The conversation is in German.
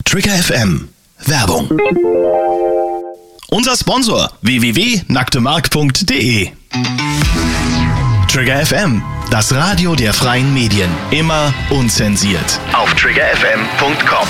Trigger FM Werbung. Unser Sponsor www.nacktemark.de. Trigger FM, das Radio der freien Medien. Immer unzensiert. Auf triggerfm.com.